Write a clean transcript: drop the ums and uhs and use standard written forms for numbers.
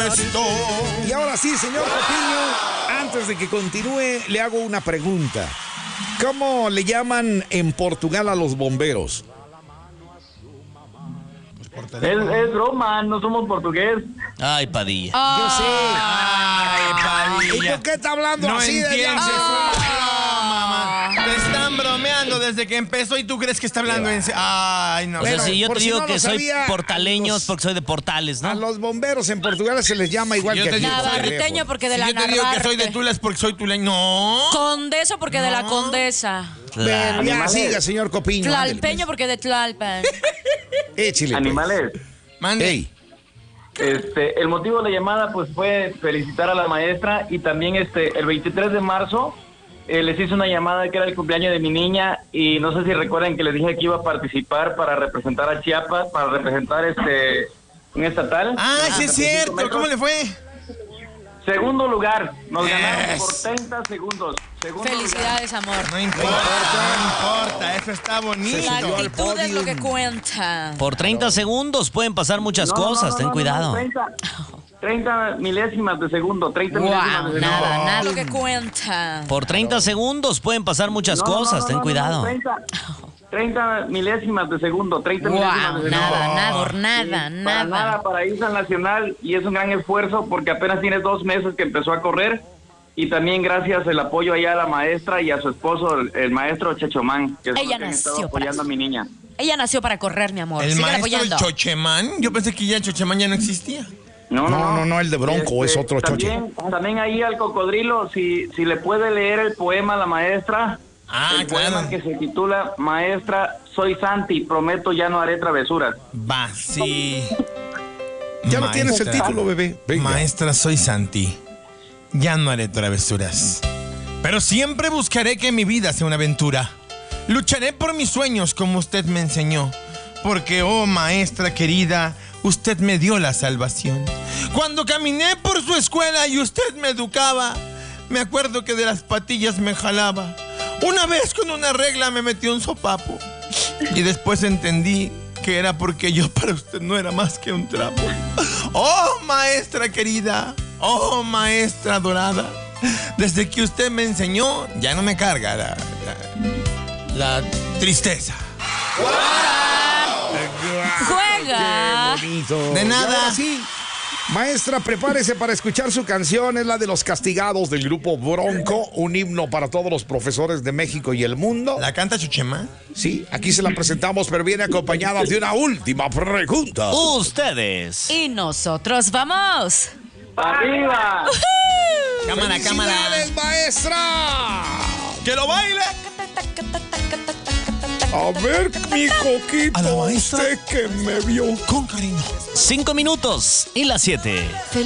esto. Y ahora sí, señor Copiño, antes de que continúe, le hago una pregunta. ¿Cómo le llaman en Portugal a los bomberos? Es broma, no somos portugués. Ay, Padilla. Yo sé. Ay, ¿Y Padilla. por qué está hablando No así de entiendes. allá? Mamá. Te están bromeando desde que empezó y tú crees que está hablando en serio. Ay, no. O sea, Bueno, si yo por te si digo no que lo soy sabía, portaleño los- es porque soy de Portales, A ¿no? los bomberos en Portugal se les llama igual Yo que te aquí. digo- Navarriteño porque de Si la yo te digo que soy de Narvarte. Tula es porque soy tuleño. No. Condeso porque de la Condesa. Bueno, Claro. ya Animales. siga, señor Copiño. ándele, Tlalpeño porque de Tlalpan. pues. Échile, pues. Animales. Mande. Ey, El motivo de la llamada pues fue felicitar a la maestra y también el 23 de marzo les hice una llamada que era el cumpleaños de mi niña y no sé si recuerdan que les dije que iba a participar para representar a Chiapas, para representar un estatal. Ah, sí es 35 cierto. metros. ¿Cómo le fue? Segundo lugar, nos ganaron Yes. por 30 segundos. Segundo Felicidades, amor. No importa, no importa. Eso está bonito. La subió al actitud es lo que podium. cuenta. Por 30 segundos pueden pasar muchas cosas, ten cuidado. 30 milésimas de segundo, 30 Wow, milésimas de segundo. nada, lo que cuenta. Por 30 segundos pueden pasar muchas cosas, ten cuidado. 30 milésimas de segundo, 30 Wow, milésimas de segundo. nada, por nada, Para nada. nada, para irse al Nacional y es un gran esfuerzo porque apenas tiene 2 meses que empezó a correr y también gracias el apoyo allá a la maestra y a su esposo, el maestro Chechomán, que es Ella que han estado nació para apoyando a eso. mi niña. Ella nació para correr, mi amor. El Síguela maestro apoyando. Chochemán. Yo pensé que ya el Chochemán ya no existía. No, el de Bronco es otro choche. También ahí al cocodrilo, si le puede leer el poema a la maestra. Ah, el claro. poema que se titula Maestra, soy Santi, prometo ya no haré travesuras. Va, sí. Ya no tienes el Maestra. título, bebé. Venga. Maestra, soy Santi. Ya no haré travesuras. Pero siempre buscaré que mi vida sea una aventura. Lucharé por mis sueños como usted me enseñó. Porque, oh maestra querida, usted me dio la salvación. Cuando caminé por su escuela y usted me educaba, me acuerdo que de las patillas me jalaba. Una vez con una regla me metió un sopapo. Y después entendí que era porque yo para usted no era más que un trapo. Oh maestra querida, oh maestra dorada, desde que usted me enseñó ya no me carga la tristeza. Juega. Bonito. De nada. Y ahora sí, maestra, prepárese para escuchar su canción. Es la de Los Castigados del grupo Bronco, un himno para todos los profesores de México y el mundo. ¿La canta Chochemán? Sí, aquí se la presentamos, pero viene acompañada de una última pregunta. Ustedes. Y nosotros vamos. ¡Arriba! Cámara, ¡Felicidades, maestra! ¡Que lo baile! A ver, mi A la coquito, maestra. usted que me vio. Con cariño. 5 minutos y las 7.